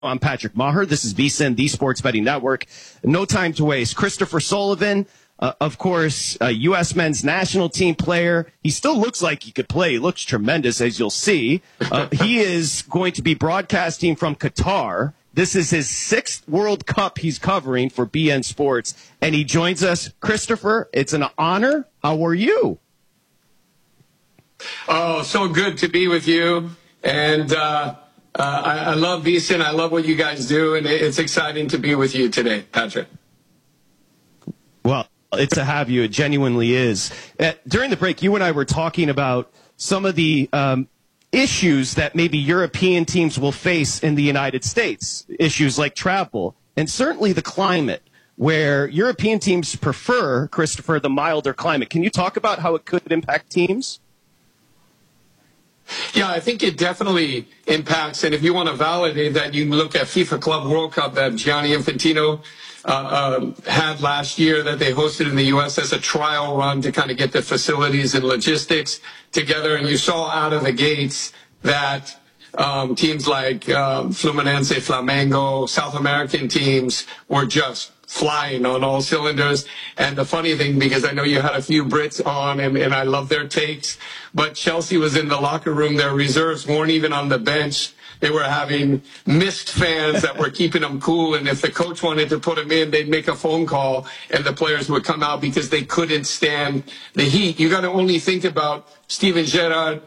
I'm Patrick Maher. This is VSiN, the Sports Betting Network. No time to waste. Christopher Sullivan, of course, a U.S. men's national team player. He still looks like he could play. He looks tremendous, as you'll see. He is going to be broadcasting from Qatar. This is his 6th World Cup he's covering for BN Sports, and he joins us. Christopher, it's an honor. How are you? Oh, so good to be with you. And I love VSiN. I love what you guys do, and it's exciting to be with you today, Patrick. Well, it's to have you. It genuinely is. During the break, you and I were talking about some of the issues that maybe European teams will face in the United States, issues like travel, and certainly the climate, where European teams prefer, Christopher, the milder climate. Can you talk about how it could impact teams? Yeah, I think it definitely impacts. And if you want to validate that, you can look at FIFA Club World Cup that Gianni Infantino had last year that they hosted in the U.S. as a trial run to kind of get the facilities and logistics together. And you saw out of the gates that teams like Fluminense, Flamengo, South American teams were just flying on all cylinders. And the funny thing, because I know you had a few Brits on, and I love their takes, but Chelsea was in the locker room. Their reserves weren't even on the bench. They were having missed fans that were keeping them cool. And if the coach wanted to put them in, they'd make a phone call and the players would come out because they couldn't stand the heat. You got to only think about Steven Gerrard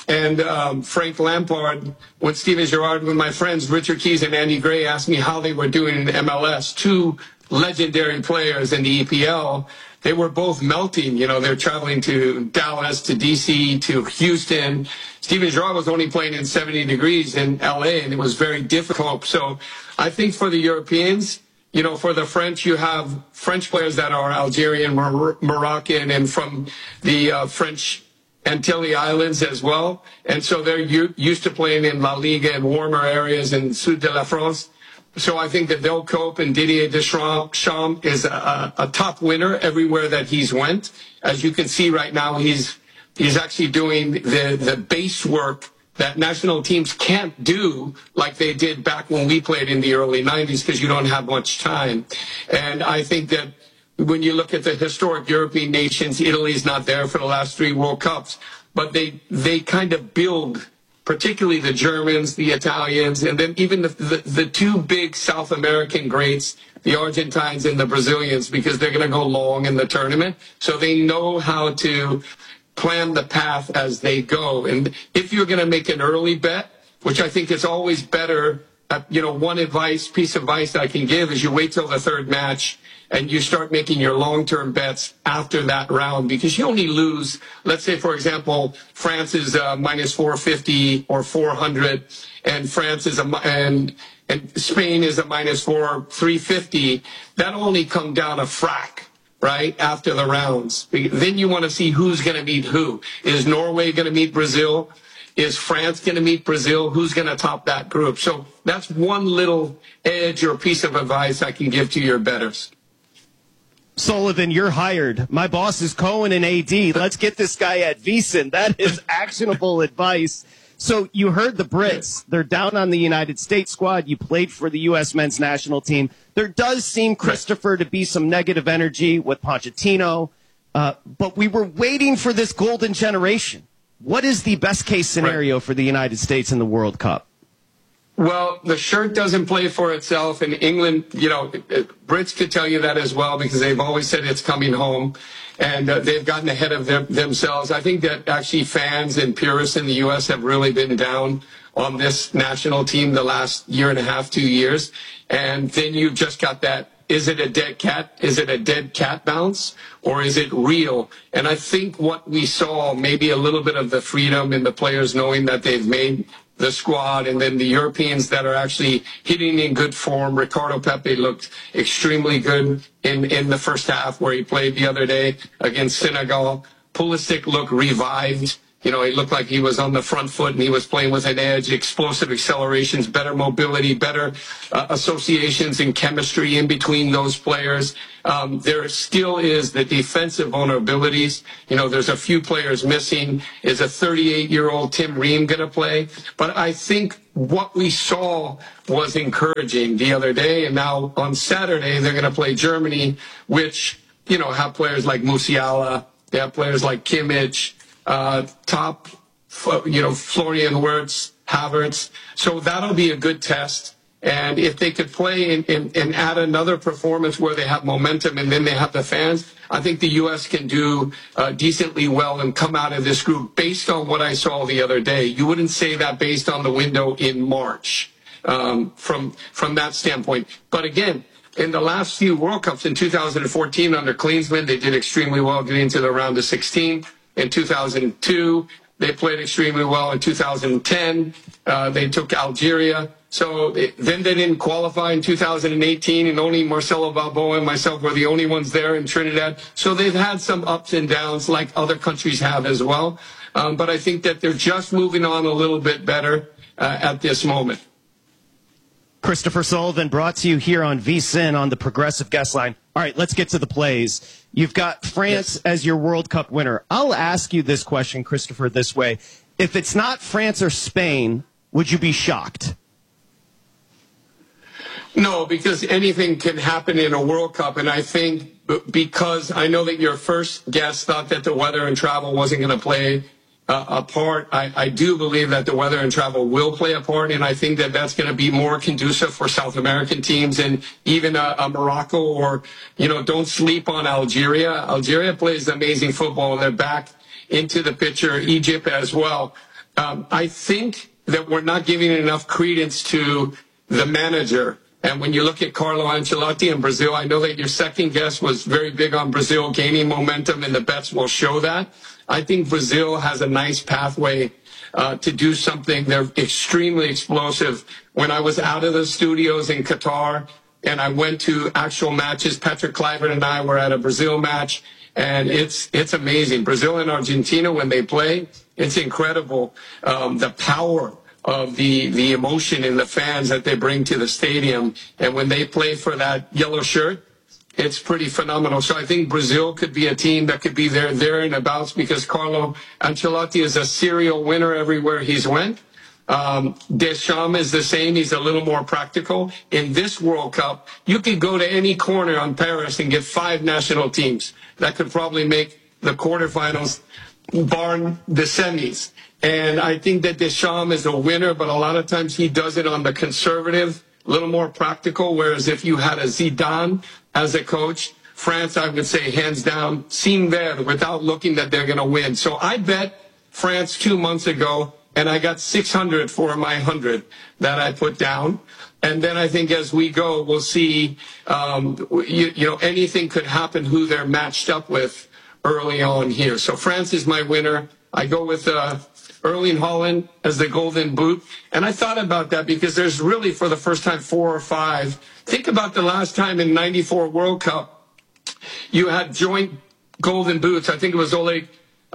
and Frank Lampard. When Steven Gerrard, when my friends Richard Keys and Andy Gray asked me how they were doing in MLS, two legendary players in the EPL, they were both melting. You know, they're traveling to Dallas, to DC, to Houston. Steven Gerrard was only playing in 70 degrees in LA, and it was very difficult. So I think for the Europeans, you know, for the French, you have French players that are Algerian, Moroccan, and from the French Antilles Islands as well. And so they're used to playing in La Liga and warmer areas in Sud de la France. So I think that they'll cope, and Didier Deschamps is a top winner everywhere that he's went. As you can see right now, he's actually doing the base work that national teams can't do like they did back when we played in the early 90s because you don't have much time. And I think that when you look at the historic European nations, Italy's not there for the last 3 World Cups, but they kind of build, particularly the Germans, the Italians, and then even the 2 big South American greats, the Argentines and the Brazilians, because they're going to go long in the tournament. So they know how to plan the path as they go. And if you're going to make an early bet, which I think is always better, one piece of advice I can give is you wait till the 3rd match and you start making your long-term bets after that round, because you only lose, let's say, for example, France is minus 450 or 400, and France is and Spain is a minus 350. That'll only come down a frac, right, after the rounds. Then you want to see who's going to meet who. Is Norway going to meet Brazil? Is France going to meet Brazil? Who's going to top that group? So that's one little edge or piece of advice I can give to your bettors. Sullivan, you're hired. My boss is Cohen and AD. Let's get this guy at VSiN. That is actionable advice. So you heard the Brits. They're down on the United States squad. You played for the U.S. men's national team. There does seem, Christopher, to be some negative energy with Pochettino. But we were waiting for this golden generation. What is the best case scenario for the United States in the World Cup? Well, the shirt doesn't play for itself. In England, Brits could tell you that as well, because they've always said it's coming home, and they've gotten ahead of themselves. I think that actually fans and purists in the U.S. have really been down on this national team the last year and a half, 2 years. And then you've just got that, is it a dead cat? Is it a dead cat bounce, or is it real? And I think what we saw, maybe a little bit of the freedom in the players knowing that they've made the squad, and then the Europeans that are actually hitting in good form. Ricardo Pepi looked extremely good in the first half where he played the other day against Senegal. Pulisic looked revived You know, it looked like he was on the front foot and he was playing with an edge, explosive accelerations, better mobility, better associations and chemistry in between those players. There still is the defensive vulnerabilities. You know, there's a few players missing. Is a 38-year-old Tim Ream going to play? But I think what we saw was encouraging the other day. And now on Saturday, they're going to play Germany, which, you know, have players like Musiala. They have players like Kimmich, Florian Wirtz, Havertz. So that'll be a good test. And if they could play and add another performance where they have momentum and then they have the fans, I think the U.S. can do decently well and come out of this group based on what I saw the other day. You wouldn't say that based on the window in March from that standpoint. But again, in the last few World Cups in 2014 under Klinsmann, they did extremely well getting into the round of 16. In 2002, they played extremely well. In 2010, they took Algeria. So then they didn't qualify in 2018, and only Marcelo Balboa and myself were the only ones there in Trinidad. So they've had some ups and downs like other countries have as well. But I think that they're just moving on a little bit better at this moment. Christopher Sullivan brought to you here on VSiN on the Progressive Guest Line. All right, let's get to the plays. You've got France as your World Cup winner. I'll ask you this question, Christopher, this way. If it's not France or Spain, would you be shocked? No, because anything can happen in a World Cup. And I think because I know that your first guest thought that the weather and travel wasn't going to play a part, I do believe that the weather and travel will play a part. And I think that that's going to be more conducive for South American teams and even a Morocco or, you know, don't sleep on Algeria. Algeria plays amazing football and they're back into the picture. Egypt as well. I think that we're not giving enough credence to the manager. And when you look at Carlo Ancelotti in Brazil, I know that your second guest was very big on Brazil gaining momentum, and the bets will show that. I think Brazil has a nice pathway to do something. They're extremely explosive. When I was out of the studios in Qatar and I went to actual matches, Patrick Kluivert and I were at a Brazil match, and it's amazing. Brazil and Argentina, when they play, it's incredible. The power of the emotion in the fans that they bring to the stadium. And when they play for that yellow shirt, it's pretty phenomenal. So I think Brazil could be a team that could be there and abouts because Carlo Ancelotti is a serial winner everywhere he's went. Deschamps is the same. He's a little more practical. In this World Cup, you could go to any corner on Paris and get 5 national teams that could probably make the quarterfinals, barring the semis. And I think that Deschamps is a winner, but a lot of times he does it on the conservative, a little more practical, whereas if you had a Zidane as a coach, France, I would say, hands down, sin ver, without looking that they're going to win. So I bet France 2 months ago, and I got 600 for my 100 that I put down. And then I think as we go, we'll see, anything could happen who they're matched up with early on here. So France is my winner. I go with Erling Haaland as the golden boot. And I thought about that because there's really, for the first time, 4 or 5. Think about the last time in '94 World Cup, you had joint golden boots. I think it was Oleg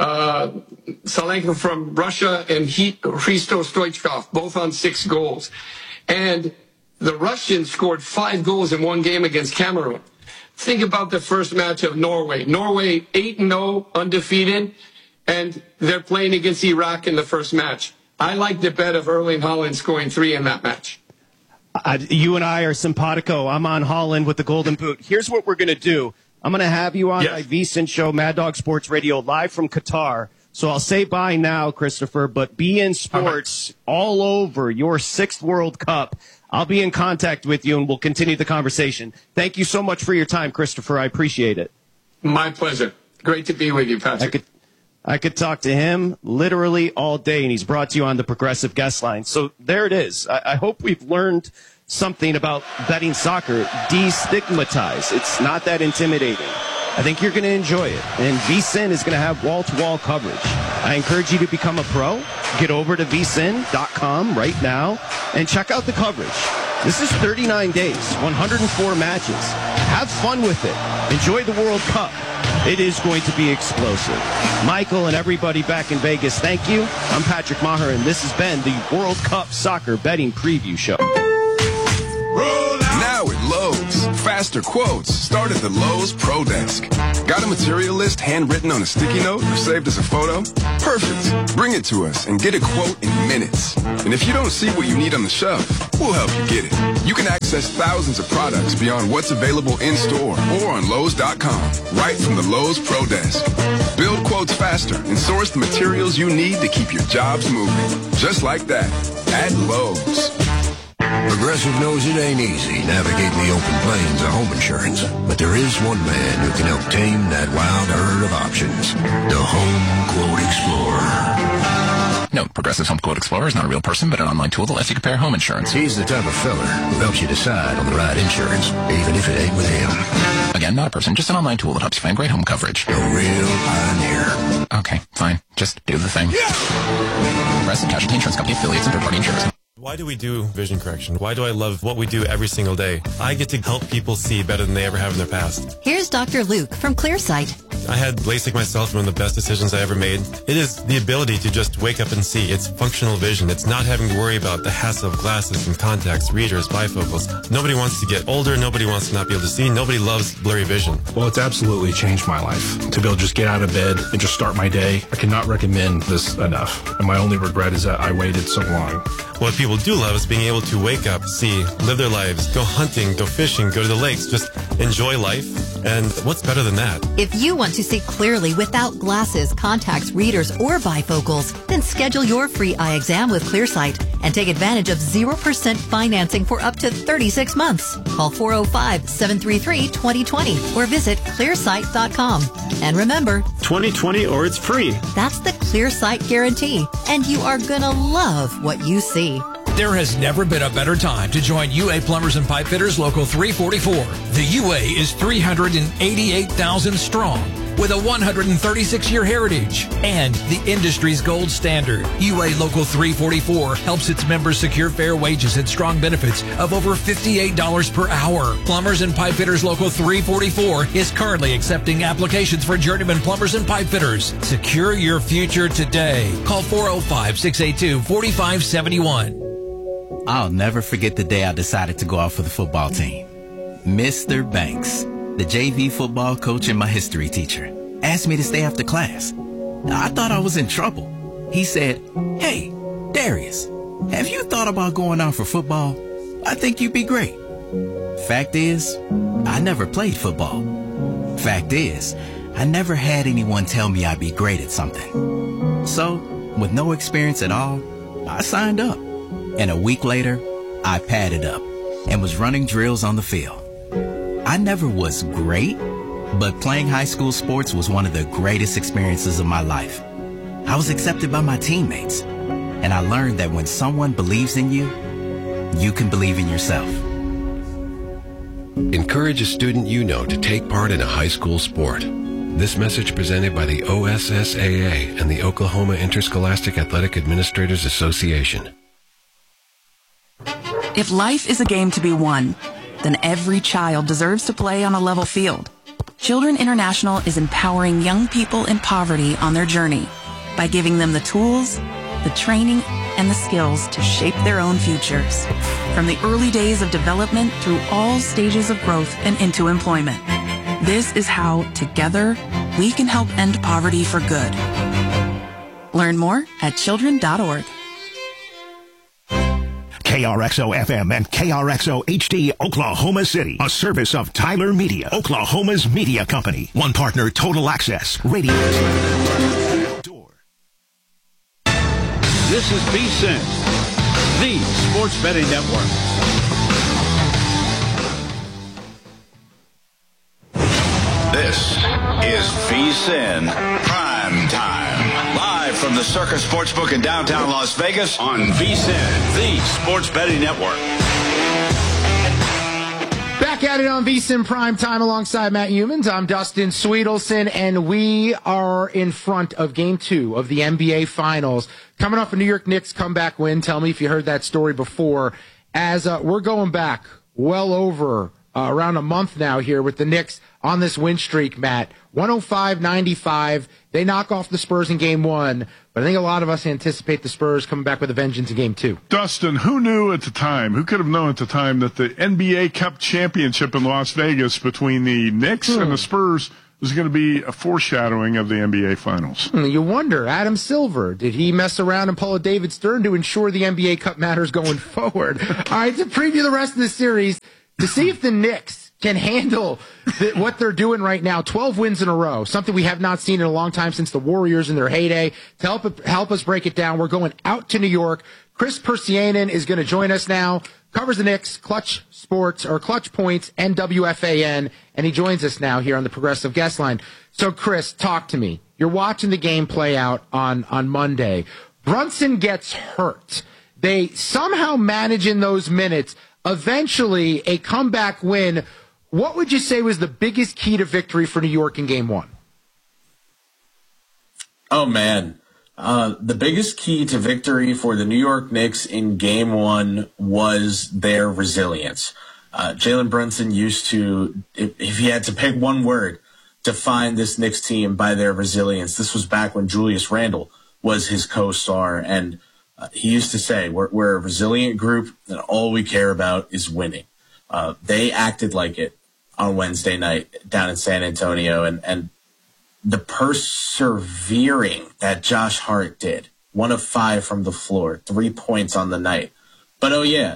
Salenko from Russia and Hristo Stoichkov, both on 6 goals. And the Russians scored 5 goals in one game against Cameroon. Think about the first match of Norway. Norway 8-0, undefeated. And they're playing against Iraq in the first match. I like the bet of Erling Haaland scoring 3 in that match. You and I are simpatico. I'm on Haaland with the golden boot. Here's what we're going to do. I'm going to have you on my VSiN show, Mad Dog Sports Radio, live from Qatar. So I'll say bye now, Christopher, but be in sports all over your 6th World Cup. I'll be in contact with you, and we'll continue the conversation. Thank you so much for your time, Christopher. I appreciate it. My pleasure. Great to be with you, Patrick. I could talk to him literally all day, and he's brought to you on the Progressive Guest Line. So there it is. I hope we've learned something about betting soccer. Destigmatize. It's not that intimidating. I think you're going to enjoy it. And VSiN is going to have wall-to-wall coverage. I encourage you to become a pro. Get over to vsin.com right now and check out the coverage. This is 39 days, 104 matches. Have fun with it. Enjoy the World Cup. It is going to be explosive. Michael and everybody back in Vegas, thank you. I'm Patrick Maher, and this has been the World Cup Soccer Betting Preview Show. Now at Lowe's, faster quotes start at the Lowe's Pro Desk. Got a material list handwritten on a sticky note or saved as a photo? Perfect. Bring it to us and get a quote in minutes. And if you don't see what you need on the shelf, we'll help you get it. You can access thousands of products beyond what's available in store or on Lowe's.com, right from the Lowe's Pro Desk. Build quotes faster and source the materials you need to keep your jobs moving. Just like that, at Lowe's. Progressive knows it ain't easy navigating the open plains of home insurance, but there is one man who can help tame that wild herd of options, the Home Quote Explorer. No, Progressive's Home Quote Explorer is not a real person, but an online tool that lets you compare home insurance. He's the type of fella who helps you decide on the right insurance, even if it ain't with him. Again, not a person, just an online tool that helps you find great home coverage. A real pioneer. Okay, fine. Just do the thing. Progressive Casualty Insurance Company, affiliates, and third-party insurers. Why do we do vision correction? Why do I love what we do every single day? I get to help people see better than they ever have in their past. Here's Dr. Luke from Clearsight. I had LASIK myself, one of the best decisions I ever made. It is the ability to just wake up and see. It's functional vision. It's not having to worry about the hassle of glasses and contacts, readers, bifocals. Nobody wants to get older. Nobody wants to not be able to see. Nobody loves blurry vision. Well, it's absolutely changed my life. To be able to just get out of bed and just start my day, I cannot recommend this enough. And my only regret is that I waited so long. What people do love is being able to wake up, see, live their lives, go hunting, go fishing, go to the lakes, just enjoy life. And what's better than that? If you want to see clearly without glasses, contacts, readers, or bifocals, then schedule your free eye exam with Clearsight and take advantage of 0% financing for up to 36 months. Call 405-733-2020 or visit clearsight.com. And remember, 2020 or it's free. That's the Clearsight guarantee, and you are gonna love what you see. There has never been a better time to join UA Plumbers and Pipe Fitters Local 344. The UA is 388,000 strong with a 136-year heritage and the industry's gold standard. UA Local 344 helps its members secure fair wages and strong benefits of over $58 per hour. Plumbers and Pipe Fitters Local 344 is currently accepting applications for journeyman plumbers and pipe fitters. Secure your future today. Call 405-682-4571. I'll never forget the day I decided to go out for the football team. Mr. Banks, the JV football coach and my history teacher, asked me to stay after class. I thought I was in trouble. He said, "Hey, Darius, have you thought about going out for football? I think you'd be great." Fact is, I never played football. Fact is, I never had anyone tell me I'd be great at something. So, with no experience at all, I signed up. And a week later, I padded up and was running drills on the field. I never was great, but playing high school sports was one of the greatest experiences of my life. I was accepted by my teammates, and I learned that when someone believes in you, you can believe in yourself. Encourage a student you know to take part in a high school sport. This message presented by the OSSAA and the Oklahoma Interscholastic Athletic Administrators Association. If life is a game to be won, then every child deserves to play on a level field. Children International is empowering young people in poverty on their journey by giving them the tools, the training, and the skills to shape their own futures. From the early days of development through all stages of growth and into employment. This is how, together, we can help end poverty for good. Learn more at children.org. KRXO FM and KRXO HD Oklahoma City, a service of Tyler Media, Oklahoma's media company. One partner, Total Access, Radio. This is VSiN, the Sports Betting Network. This is VSiN Prime Time. Live from the Circus Sportsbook in downtown Las Vegas on VSiN, the Sports Betting Network. Back at it on VSiN Prime Time alongside Matt Humans. I'm Dustin Sweetelson, and we are in front of Game 2 of the NBA Finals. Coming off a New York Knicks comeback win. Tell me if you heard that story before. As we're going back well over around a month now here with the Knicks on this win streak, Matt. 105-95. They knock off the Spurs in game 1, but I think a lot of us anticipate the Spurs coming back with a vengeance in game 2. Dustin, who knew at the time, who could have known at the time that the NBA Cup championship in Las Vegas between the Knicks and the Spurs was going to be a foreshadowing of the NBA Finals? You wonder, Adam Silver, did he mess around and pull a David Stern to ensure the NBA Cup matters going forward? All right, to preview the rest of the series, to see if the Knicks can handle what they're doing right now, 12 wins in a row, something we have not seen in a long time since the Warriors in their heyday. To help us break it down, we're going out to New York. Chris Persianen is going to join us now, covers the Knicks, Clutch Sports, or Clutch Points, and WFAN, and he joins us now here on the Progressive Guest Line. So, Chris, talk to me. You're watching the game play out on Monday. Brunson gets hurt. They somehow manage in those minutes, eventually a comeback win. What would you say was the biggest key to victory for New York in game 1? Oh, man. The biggest key to victory for the New York Knicks in game 1 was their resilience. Jalen Brunson used to, if he had to pick one word, define this Knicks team by their resilience. This was back when Julius Randle was his co-star, and he used to say, we're a resilient group, and all we care about is winning. They acted like it on Wednesday night down in San Antonio, and the persevering that Josh Hart did, 1 of 5 from the floor, 3 points on the night. But,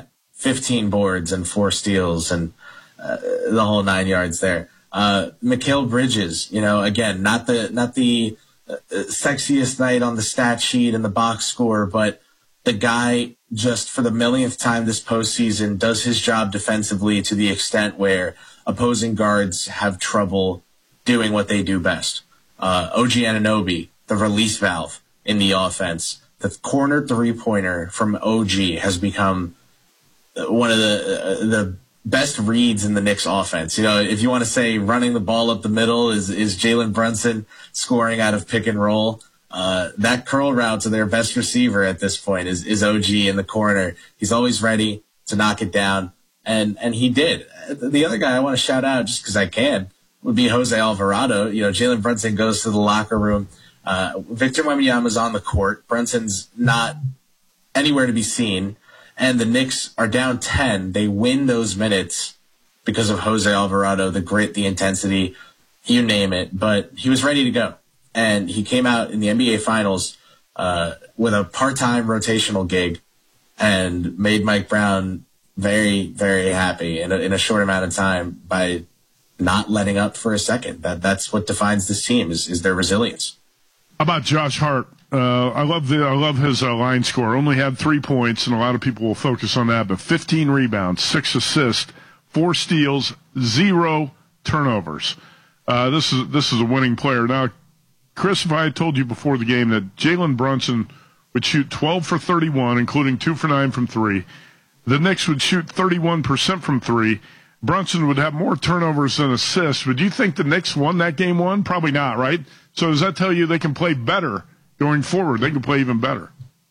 15 boards and 4 steals and the whole 9 yards there. Mikal Bridges, again, not the sexiest night on the stat sheet and the box score, but the guy just for the millionth time this postseason does his job defensively to the extent where opposing guards have trouble doing what they do best. OG Anunoby, the release valve in the offense. The corner three-pointer from OG has become one of the best reads in the Knicks offense. If you want to say running the ball up the middle is Jalen Brunson scoring out of pick and roll. That curl route to their best receiver at this point is OG in the corner. He's always ready to knock it down, and he did. The other guy I want to shout out, just because I can, would be Jose Alvarado. Jalen Brunson goes to the locker room. Victor Wembanyama's on the court. Brunson's not anywhere to be seen, and the Knicks are down 10. They win those minutes because of Jose Alvarado, the grit, the intensity, you name it. But he was ready to go. And he came out in the NBA Finals with a part-time rotational gig and made Mike Brown very, very happy in a short amount of time by not letting up for a second. That's what defines this team is their resilience. How about Josh Hart? I love his line score. Only had 3 points, and a lot of people will focus on that, but 15 rebounds, 6 assists, 4 steals, 0 turnovers. This is a winning player. Now, Chris, if I had told you before the game that Jalen Brunson would shoot 12 for 31, including 2 for 9 from 3, the Knicks would shoot 31% from 3, Brunson would have more turnovers than assists, would you think the Knicks won that game 1? Probably not, right? So does that tell you they can play better going forward? They can play even better.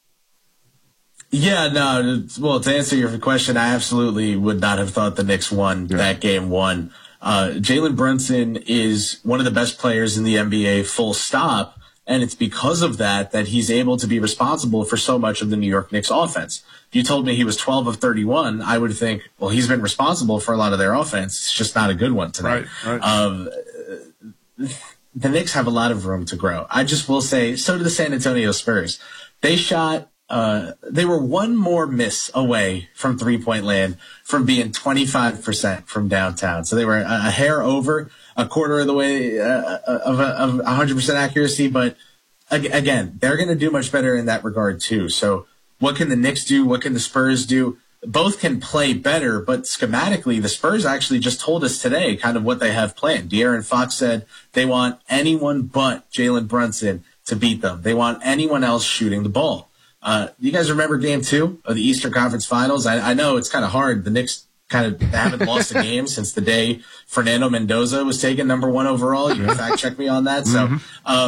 Yeah, no. Well, to answer your question, I absolutely would not have thought the Knicks won that game 1. Jalen Brunson is one of the best players in the NBA, full stop, and it's because of that he's able to be responsible for so much of the New York Knicks offense. If you told me he was 12 of 31, I would think, well, he's been responsible for a lot of their offense. It's just not a good one tonight. Right. The Knicks have a lot of room to grow. I just will say, so do the San Antonio Spurs. They were one more miss away from three-point land from being 25% from downtown. So they were a hair over, a quarter of the way of 100% accuracy. But again, they're going to do much better in that regard too. So what can the Knicks do? What can the Spurs do? Both can play better, but schematically, the Spurs actually just told us today kind of what they have planned. De'Aaron Fox said they want anyone but Jalen Brunson to beat them. They want anyone else shooting the ball. You guys remember game 2 of the Eastern Conference Finals? I know it's kind of hard. The Knicks kind of haven't lost a game since the day Fernando Mendoza was taken number 1 overall. You can fact check me on that. So,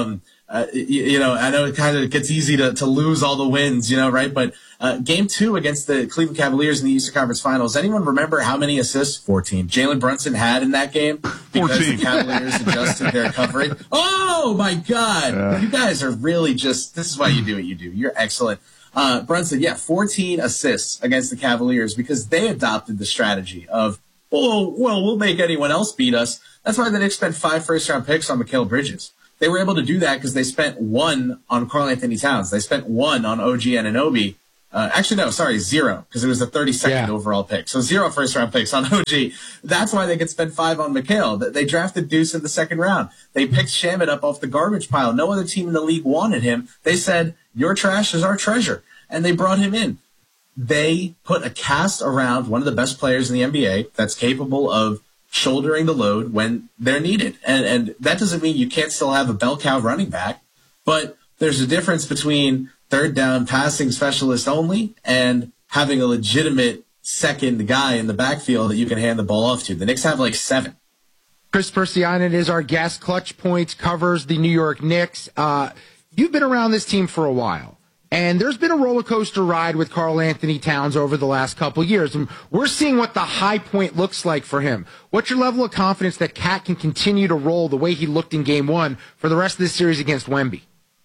I know it kind of gets easy to lose all the wins, right? But game 2 against the Cleveland Cavaliers in the Eastern Conference Finals, anyone remember how many assists 14 Jalen Brunson had in that game? Because 14. The Cavaliers adjusted their covering. Oh, my God. You guys are really this is why you do what you do. You're excellent. Brunson, 14 assists against the Cavaliers because they adopted the strategy of, we'll make anyone else beat us. That's why the Knicks spent 5 first-round picks on Mikal Bridges. They were able to do that because they spent 1 on Karl-Anthony Towns. They spent 1 on OG Anunoby. 0, because it was the 32nd overall pick. So 0 first-round picks on OG. That's why they could spend 5 on Mikal. They drafted Deuce in the second round. They picked Shamet up off the garbage pile. No other team in the league wanted him. They said, your trash is our treasure. And they brought him in. They put a cast around one of the best players in the NBA that's capable of shouldering the load when they're needed. And that doesn't mean you can't still have a bell cow running back, but there's a difference between third down passing specialist only and having a legitimate second guy in the backfield that you can hand the ball off to. The Knicks have like 7. Chris Persianen is our guest. Clutch Points covers the New York Knicks. You've been around this team for a while. And there's been a roller coaster ride with Karl-Anthony Towns over the last couple of years. And we're seeing what the high point looks like for him. What's your level of confidence that Cat can continue to roll the way he looked in Game 1 for the rest of this series against Wemby?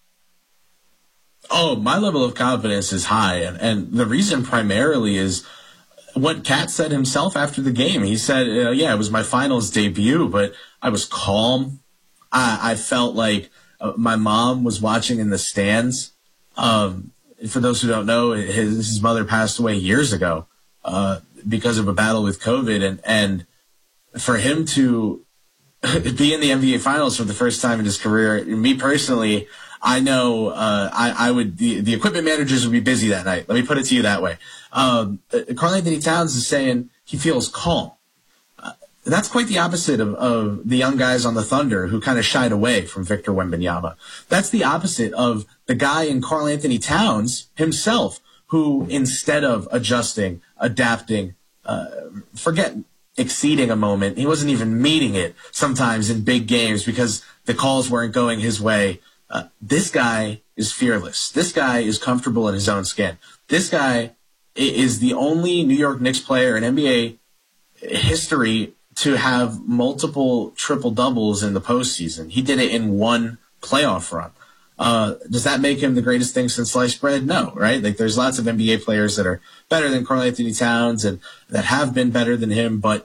Oh, my level of confidence is high. And the reason primarily is what Cat said himself after the game. He said, it was my finals debut, but I was calm. I felt like my mom was watching in the stands. For those who don't know, his mother passed away years ago because of a battle with COVID, and for him to be in the NBA Finals for the first time in his career, me personally, I know I would the equipment managers would be busy that night. Let me put it to you that way. Karl-Anthony Towns is saying he feels calm. That's quite the opposite of the young guys on the Thunder who kind of shied away from Victor Wembanyama. That's the opposite of the guy in Karl-Anthony Towns himself, who instead of adjusting, adapting, forget exceeding a moment, he wasn't even meeting it sometimes in big games because the calls weren't going his way. This guy is fearless. This guy is comfortable in his own skin. This guy is the only New York Knicks player in NBA history to have multiple triple-doubles in the postseason. He did it in one playoff run. Does that make him the greatest thing since sliced bread? No, right? Like, there's lots of NBA players that are better than Karl-Anthony Towns and that have been better than him, but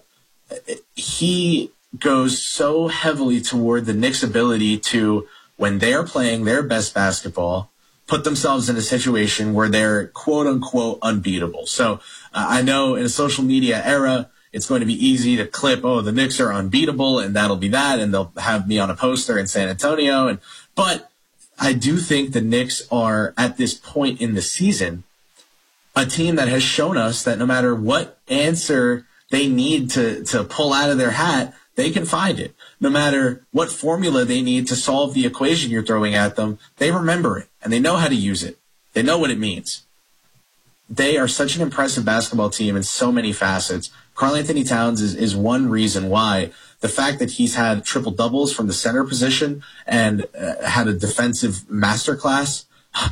he goes so heavily toward the Knicks' ability to, when they're playing their best basketball, put themselves in a situation where they're quote-unquote unbeatable. So I know in a social media era, it's going to be easy to clip, the Knicks are unbeatable, and that'll be that, and they'll have me on a poster in San Antonio. But I do think the Knicks are, at this point in the season, a team that has shown us that no matter what answer they need to pull out of their hat, they can find it. No matter what formula they need to solve the equation you're throwing at them, they remember it, and they know how to use it. They know what it means. They are such an impressive basketball team in so many facets. Karl-Anthony Towns is one reason why. The fact that he's had triple doubles from the center position and had a defensive masterclass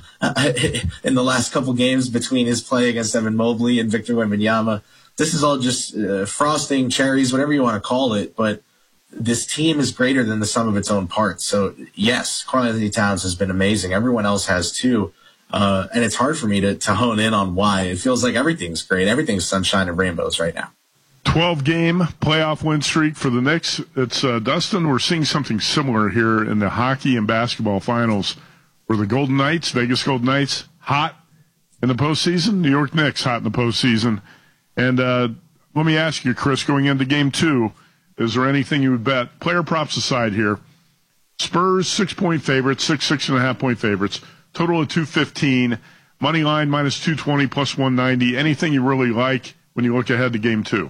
in the last couple games between his play against Evan Mobley and Victor Wembanyama. This is all just frosting, cherries, whatever you want to call it. But this team is greater than the sum of its own parts. So yes, Karl-Anthony Towns has been amazing. Everyone else has too. And it's hard for me to hone in on why. It feels like everything's great. Everything's sunshine and rainbows right now. 12-game playoff win streak for the Knicks. It's Dustin, we're seeing something similar here in the hockey and basketball finals where the Golden Knights, Vegas Golden Knights, hot in the postseason, New York Knicks hot in the postseason. And let me ask you, Chris, going into Game 2, is there anything you would bet, player props aside here, Spurs 6-point favorites, 6.5-point favorites, total of 215, money line minus 220 plus 190, anything you really like when you look ahead to Game 2?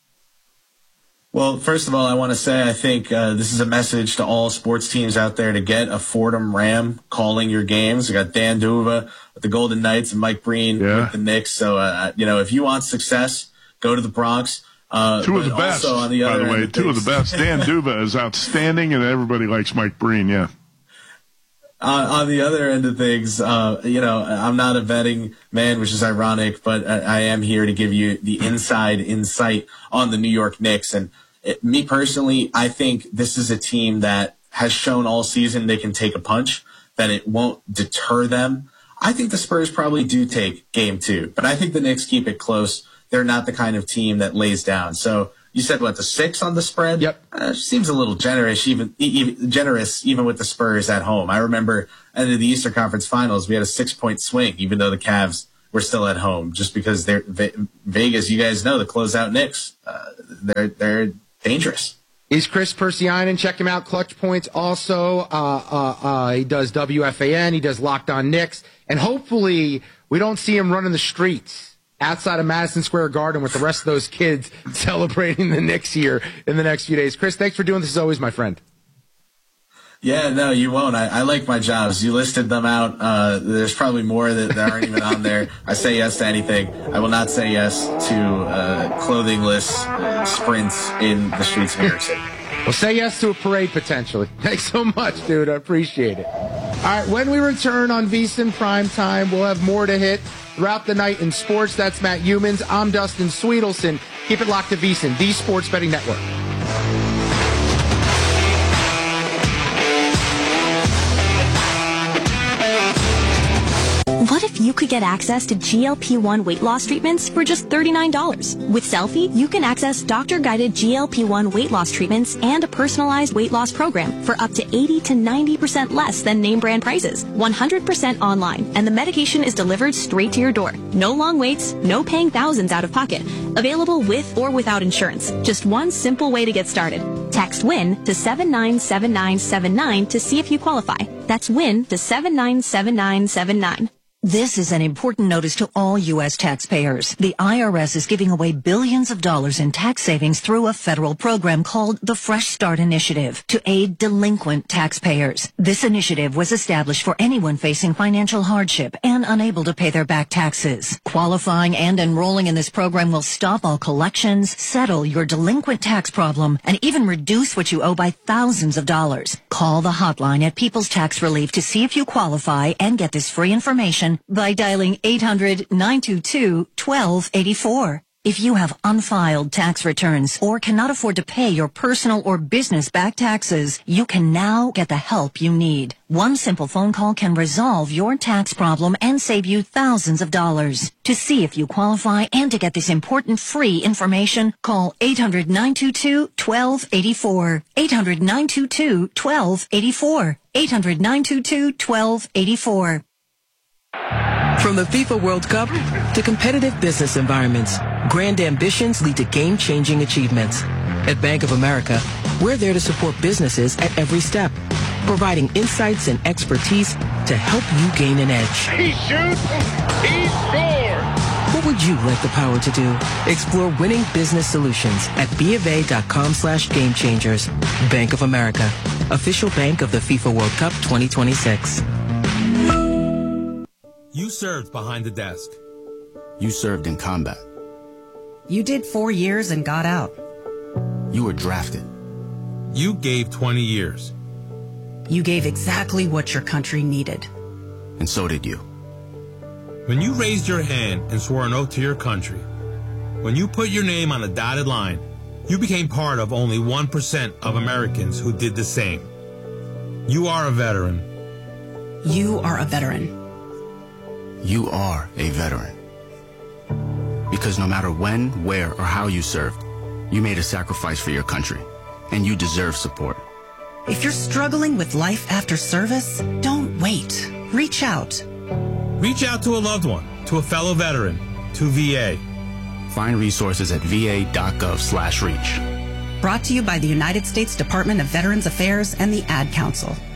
Well, first of all, I want to say I think this is a message to all sports teams out there to get a Fordham Ram calling your games. We got Dan Duva with the Golden Knights and Mike Breen with the Knicks. So, if you want success, go to the Bronx. Two of the best, on the by the way. Two of the best. Dan Duva is outstanding, and everybody likes Mike Breen, yeah. On the other end of things, I'm not a betting man, which is ironic, but I am here to give you the inside insight on the New York Knicks. And me personally, I think this is a team that has shown all season they can take a punch, that it won't deter them. I think the Spurs probably do take game 2, but I think the Knicks keep it close. They're not the kind of team that lays down. So you said, the 6 on the spread? Yep. Seems a little generous, even with the Spurs at home. I remember at the Eastern Conference Finals, we had a 6-point swing, even though the Cavs were still at home, just because they're Vegas. You guys know the closeout Knicks. They're dangerous. Is Chris Persianen? Check him out. Clutch Points also. He does WFAN. He does Locked On Knicks. And hopefully we don't see him running the streets outside of Madison Square Garden with the rest of those kids celebrating the Knicks here in the next few days. Chris, thanks for doing this as always, my friend. Yeah, no, you won't. I like my jobs. You listed them out. There's probably more that aren't even on there. I say yes to anything. I will not say yes to clothingless sprints in the streets of New York City. Well, say yes to a parade, potentially. Thanks so much, dude. I appreciate it. All right, when we return on VSiN Prime Time, we'll have more to hit throughout the night in sports. That's Matt Humans. I'm Dustin Sweetelson. Keep it locked to VSiN, the Sports Betting Network. What if you could get access to GLP-1 weight loss treatments for just $39? With Selfie, you can access doctor-guided GLP-1 weight loss treatments and a personalized weight loss program for up to 80 to 90% less than name brand prices. 100% online, and the medication is delivered straight to your door. No long waits, no paying thousands out of pocket. Available with or without insurance. Just one simple way to get started. Text WIN to 797979 to see if you qualify. That's WIN to 797979. This is an important notice to all U.S. taxpayers. The IRS is giving away billions of dollars in tax savings through a federal program called the Fresh Start Initiative to aid delinquent taxpayers. This initiative was established for anyone facing financial hardship and unable to pay their back taxes. Qualifying and enrolling in this program will stop all collections, settle your delinquent tax problem, and even reduce what you owe by thousands of dollars. Call the hotline at People's Tax Relief to see if you qualify and get this free information by dialing 800-922-1284. If you have unfiled tax returns or cannot afford to pay your personal or business back taxes, you can now get the help you need. One simple phone call can resolve your tax problem and save you thousands of dollars. To see if you qualify and to get this important free information, call 800-922-1284. 800-922-1284. 800-922-1284. From the FIFA World Cup to competitive business environments, grand ambitions lead to game-changing achievements. At Bank of America, we're there to support businesses at every step, providing insights and expertise to help you gain an edge. He shoots, he scores! What would you like the power to do? Explore winning business solutions at BofA.com/gamechangers. Bank of America, official bank of the FIFA World Cup 2026. You served behind the desk. You served in combat. You did 4 years and got out. You were drafted. You gave 20 years. You gave exactly what your country needed. And so did you. When you raised your hand and swore an oath to your country, when you put your name on a dotted line, you became part of only 1% of Americans who did the same. You are a veteran. You are a veteran. You are a veteran. Because no matter when, where, or how you served, you made a sacrifice for your country, and you deserve support. If you're struggling with life after service, don't wait. Reach out. Reach out to a loved one, to a fellow veteran, to VA. Find resources at va.gov/reach. Brought to you by the United States Department of Veterans Affairs and the Ad Council.